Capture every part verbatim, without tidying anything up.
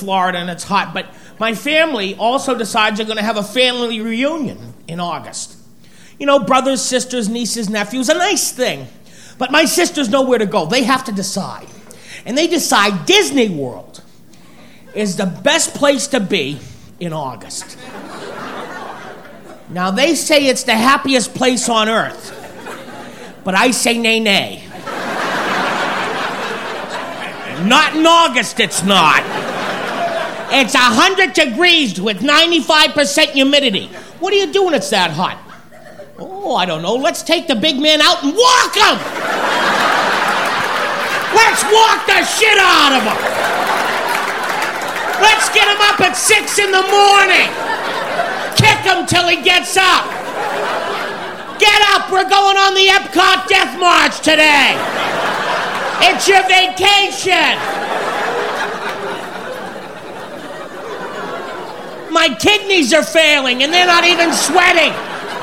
Florida and it's hot, but my family also decides they're going to have a family reunion in August. You know, brothers, sisters, nieces, nephews, a nice thing. But my sisters know where to go. They have to decide. And they decide Disney World is the best place to be in August. Now, they say it's the happiest place on earth. But I say nay, nay. Not in August, it's not. It's one hundred degrees with ninety-five percent humidity. What are you doing it's that hot? Oh, I don't know. Let's take the big man out and walk him! Let's walk the shit out of him! Let's get him up at six in the morning! Kick him till he gets up! Get up! We're going on the Epcot Death March today! It's your vacation! My kidneys are failing and they're not even sweating.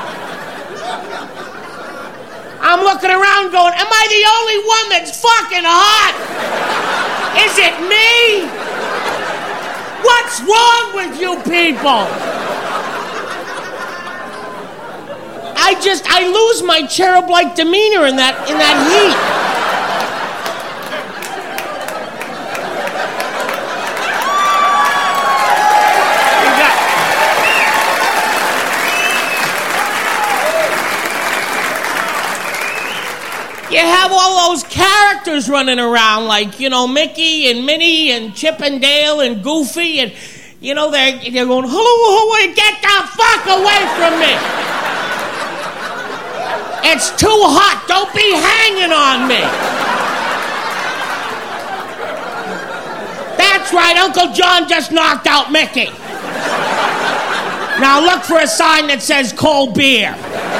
I'm looking around going, am I the only one that's fucking hot? Is it me? What's wrong with you people? I just, I lose my cherub-like demeanor in that, in that heat. You have all those characters running around like, you know, Mickey and Minnie and Chip and Dale and Goofy and, you know, they're, they're going, hello, hello, get the fuck away from me. It's too hot. Don't be hanging on me. That's right, Uncle John just knocked out Mickey. Now look for a sign that says cold beer.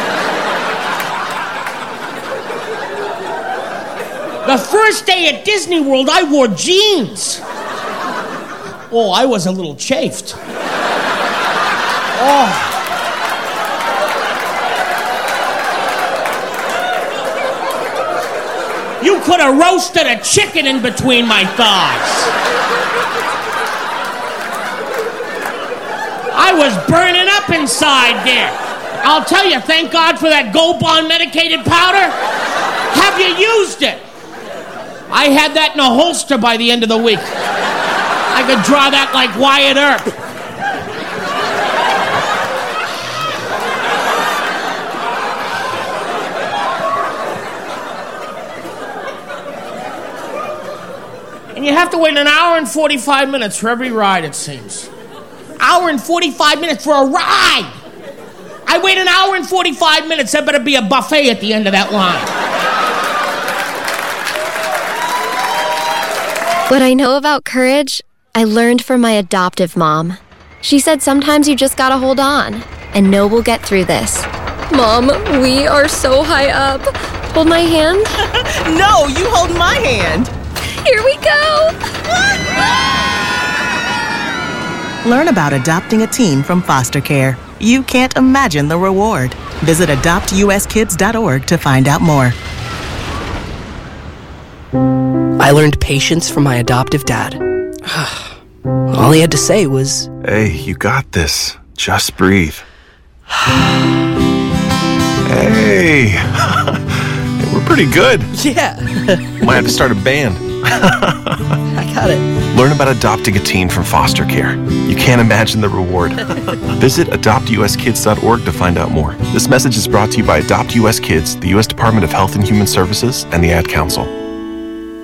The first day at Disney World, I wore jeans. Oh, I was a little chafed. Oh. You could have roasted a chicken in between my thighs. I was burning up inside there. I'll tell you, thank God for that Gold Bond medicated powder. Have you used it? I had that in a holster by the end of the week. I could draw that like Wyatt Earp. And you have to wait an hour and forty-five minutes for every ride, it seems. Hour and forty-five minutes for a ride! I wait an hour and forty-five minutes, there better be a buffet at the end of that line. What I know about courage, I learned from my adoptive mom. She said sometimes you just gotta hold on and know we'll get through this. Mom, we are so high up. Hold my hand. No, you hold my hand. Here we go. Learn about adopting a teen from foster care. You can't imagine the reward. Visit adopt u s kids dot org to find out more. I learned patience from my adoptive dad. All he had to say was, "Hey, you got this. Just breathe." Hey, we're pretty good. Yeah. Might have to start a band. I got it. Learn about adopting a teen from foster care. You can't imagine the reward. Visit adopt u s kids dot org to find out more. This message is brought to you by Adopt U S Kids, the U S Department of Health and Human Services, and the Ad Council.